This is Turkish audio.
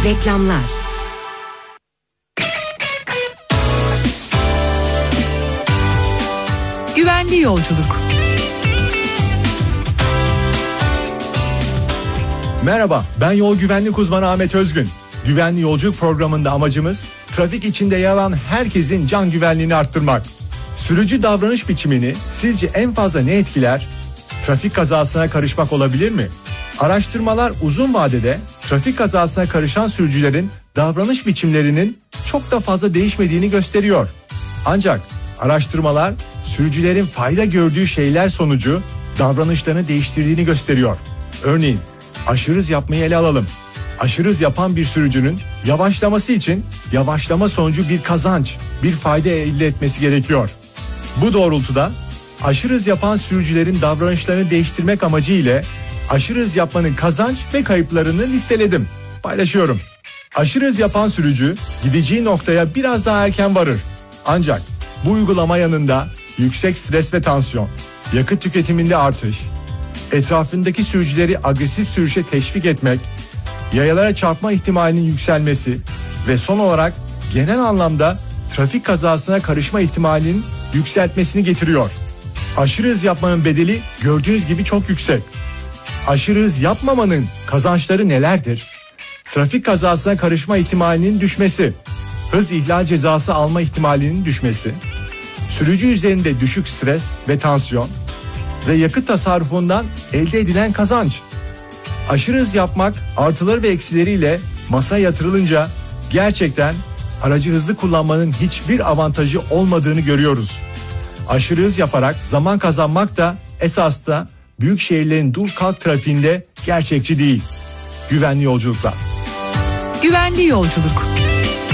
Reklamlar. Güvenli yolculuk. Merhaba, ben yol güvenlik uzmanı Ahmet Özgün. Güvenli yolculuk programında amacımız trafik içinde yer alan herkesin can güvenliğini arttırmak. Sürücü davranış biçimini sizce en fazla ne etkiler? Trafik kazasına karışmak olabilir mi? Araştırmalar uzun vadede trafik kazasına karışan sürücülerin davranış biçimlerinin çok da fazla değişmediğini gösteriyor. Ancak araştırmalar sürücülerin fayda gördüğü şeyler sonucu davranışlarını değiştirdiğini gösteriyor. Örneğin aşırı hız yapmayı ele alalım. Aşırı hız yapan bir sürücünün yavaşlaması için yavaşlama sonucu bir kazanç, bir fayda elde etmesi gerekiyor. Bu doğrultuda aşırı hız yapan sürücülerin davranışlarını değiştirmek amacı ile aşırı hız yapmanın kazanç ve kayıplarını listeledim. Paylaşıyorum. Aşırı hız yapan sürücü gideceği noktaya biraz daha erken varır. Ancak bu uygulama yanında yüksek stres ve tansiyon, yakıt tüketiminde artış, etrafındaki sürücüleri agresif sürüşe teşvik etmek, yayalara çarpma ihtimalinin yükselmesi ve son olarak genel anlamda trafik kazasına karışma ihtimalinin yükseltmesini getiriyor. Aşırı hız yapmanın bedeli gördüğünüz gibi çok yüksek. Aşırı hız yapmamanın kazançları nelerdir? Trafik kazasına karışma ihtimalinin düşmesi, hız ihlal cezası alma ihtimalinin düşmesi, sürücü üzerinde düşük stres ve tansiyon ve yakıt tasarrufundan elde edilen kazanç. Aşırı hız yapmak artıları ve eksileriyle masaya yatırılınca gerçekten aracı hızlı kullanmanın hiçbir avantajı olmadığını görüyoruz. Aşırı hız yaparak zaman kazanmak da esas da büyük şehirlerin dur kalk trafiğinde gerçekçi değil. Güvenli yolculuklar. Güvenli yolculuk.